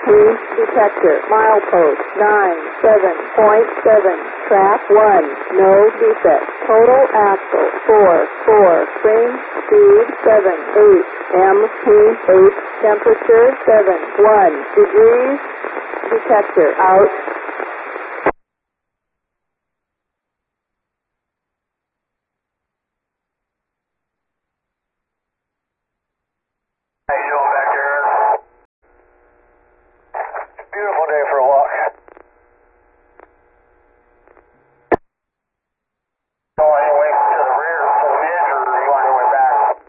detector. Milepost 97.7. Track 1. No defect. Total axle 4. Spring speed 7. MP8. Temperature 7. degrees. Detector out. Beautiful day for a walk.